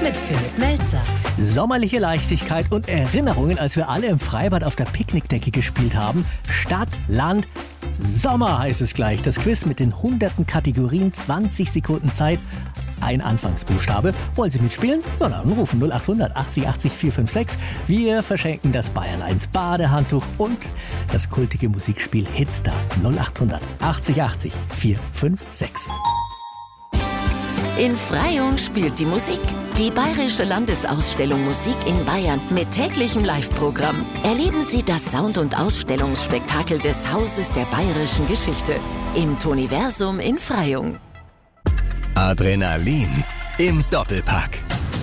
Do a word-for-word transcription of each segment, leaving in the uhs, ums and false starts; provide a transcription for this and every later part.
mit Philipp Melzer. Sommerliche Leichtigkeit und Erinnerungen, als wir alle im Freibad auf der Picknickdecke gespielt haben. Stadt, Land, Sommer heißt es gleich. Das Quiz mit den hunderten Kategorien, zwanzig Sekunden Zeit. Ein Anfangsbuchstabe. Wollen Sie mitspielen? Ja, dann rufen null acht hundert achtzig achtzig vier fünf sechs. Wir verschenken das Bayern eins Badehandtuch und das kultige Musikspiel Hitstar. null acht hundert achtzig achtzig vier fünf sechs. In Freyung spielt die Musik. Die Bayerische Landesausstellung Musik in Bayern mit täglichem Live-Programm. Erleben Sie das Sound- und Ausstellungsspektakel des Hauses der bayerischen Geschichte im Toniversum in Freyung. Adrenalin im Doppelpack.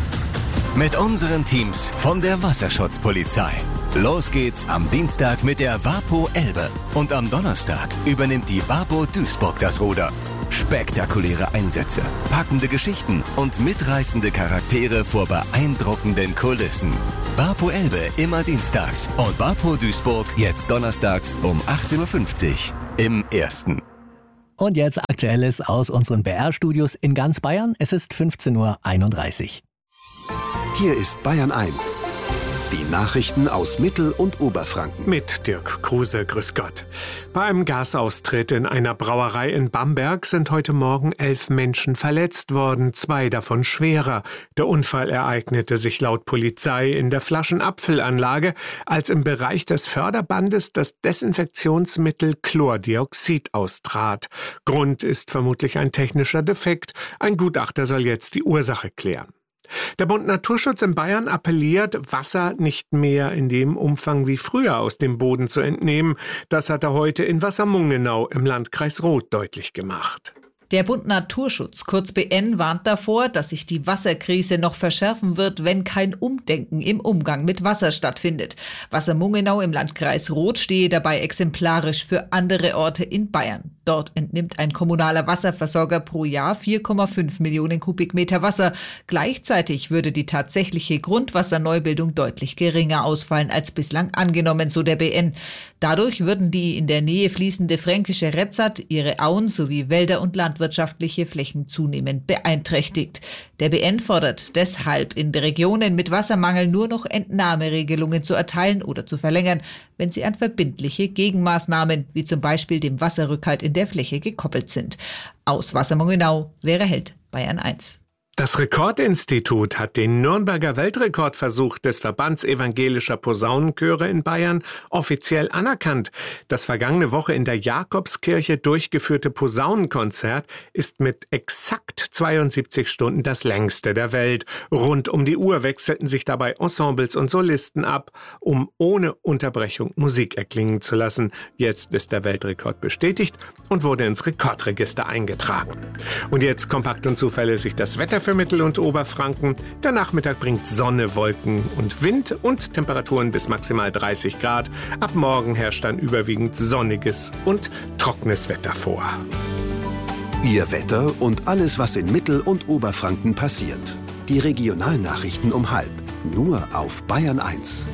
Mit unseren Teams von der Wasserschutzpolizei. Los geht's am Dienstag mit der WaPo Elbe. Und am Donnerstag übernimmt die WaPo Duisburg das Ruder. Spektakuläre Einsätze, packende Geschichten und mitreißende Charaktere vor beeindruckenden Kulissen. WaPo Elbe immer dienstags und WaPo Duisburg jetzt donnerstags um achtzehn Uhr fünfzig im Ersten. Und jetzt Aktuelles aus unseren B R-Studios in ganz Bayern. Es ist fünfzehn Uhr einunddreißig. Hier ist Bayern eins. Die Nachrichten aus Mittel- und Oberfranken. Mit Dirk Kruse, grüß Gott. Bei einem Gasaustritt in einer Brauerei in Bamberg sind heute Morgen elf Menschen verletzt worden, zwei davon schwerer. Der Unfall ereignete sich laut Polizei in der Flaschenabfüllanlage, als im Bereich des Förderbandes das Desinfektionsmittel Chlordioxid austrat. Grund ist vermutlich ein technischer Defekt. Ein Gutachter soll jetzt die Ursache klären. Der Bund Naturschutz in Bayern appelliert, Wasser nicht mehr in dem Umfang wie früher aus dem Boden zu entnehmen. Das hat er heute in Wassermungenau im Landkreis Roth deutlich gemacht. Der Bund Naturschutz, kurz B N, warnt davor, dass sich die Wasserkrise noch verschärfen wird, wenn kein Umdenken im Umgang mit Wasser stattfindet. Wassermungenau im Landkreis Roth stehe dabei exemplarisch für andere Orte in Bayern. Dort entnimmt ein kommunaler Wasserversorger pro Jahr vier Komma fünf Millionen Kubikmeter Wasser. Gleichzeitig würde die tatsächliche Grundwasserneubildung deutlich geringer ausfallen als bislang angenommen, so der B N. Dadurch würden die in der Nähe fließende fränkische Retzat, ihre Auen sowie Wälder und landwirtschaftliche Flächen zunehmend beeinträchtigt. Der B N fordert deshalb, in Regionen mit Wassermangel nur noch Entnahmeregelungen zu erteilen oder zu verlängern, wenn sie an verbindliche Gegenmaßnahmen, wie zum Beispiel dem Wasserrückhalt in der Fläche, gekoppelt sind. Aus Wassermungenau, Vera Held, Bayern eins. Das Rekordinstitut hat den Nürnberger Weltrekordversuch des Verbands evangelischer Posaunenchöre in Bayern offiziell anerkannt. Das vergangene Woche in der Jakobskirche durchgeführte Posaunenkonzert ist mit exakt zweiundsiebzig Stunden das längste der Welt. Rund um die Uhr wechselten sich dabei Ensembles und Solisten ab, um ohne Unterbrechung Musik erklingen zu lassen. Jetzt ist der Weltrekord bestätigt und wurde ins Rekordregister eingetragen. Und jetzt kompakt und zuverlässig das Wetter für Mittel- und Oberfranken. Der Nachmittag bringt Sonne, Wolken und Wind und Temperaturen bis maximal dreißig Grad. Ab morgen herrscht dann überwiegend sonniges und trockenes Wetter vor. Ihr Wetter und alles, was in Mittel- und Oberfranken passiert. Die Regionalnachrichten um halb. Nur auf Bayern eins.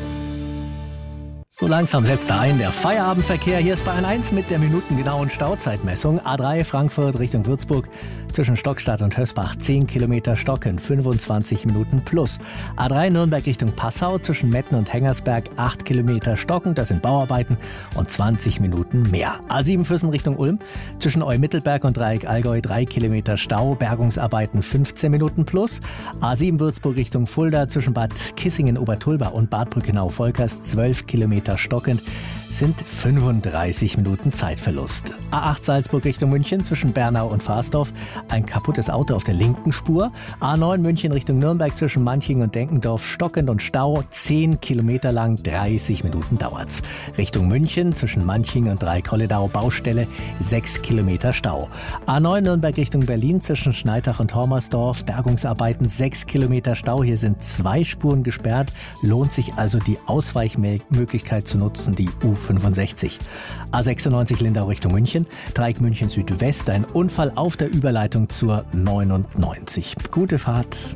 So langsam setzt er ein, der Feierabendverkehr. Hier ist Bayern eins mit der minutengenauen Stauzeitmessung. A drei Frankfurt Richtung Würzburg zwischen Stockstadt und Hösbach zehn Kilometer Stocken, fünfundzwanzig Minuten plus. A drei Nürnberg Richtung Passau zwischen Metten und Hengersberg acht Kilometer Stocken, das sind Bauarbeiten und zwanzig Minuten mehr. A sieben Füssen Richtung Ulm zwischen Eumittelberg und Dreieck Allgäu drei Kilometer Stau, Bergungsarbeiten fünfzehn Minuten plus. A sieben Würzburg Richtung Fulda zwischen Bad Kissingen-Obertulba und Bad Brückenau-Volkers zwölf Kilometer stockend, sind fünfunddreißig Minuten Zeitverlust. A acht Salzburg Richtung München zwischen Bernau und Fahrsdorf ein kaputtes Auto auf der linken Spur. A neun München Richtung Nürnberg zwischen Manching und Denkendorf stockend und Stau, zehn Kilometer lang, dreißig Minuten dauert's. Richtung München zwischen Manching und Dreikolledau Baustelle, sechs Kilometer Stau. A neun Nürnberg Richtung Berlin zwischen Schneitach und Hormersdorf, Bergungsarbeiten, sechs Kilometer Stau. Hier sind zwei Spuren gesperrt, lohnt sich also die Ausweichmöglichkeit zu nutzen, die U fünfundsechzig. A sechsundneunzig Lindau Richtung München, Dreieck München Südwest, ein Unfall auf der Überleitung zur neunundneunzig. Gute Fahrt.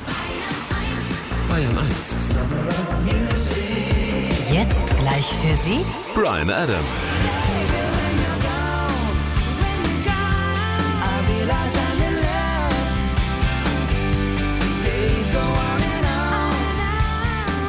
Bayern eins. Jetzt gleich für Sie Bryan Adams.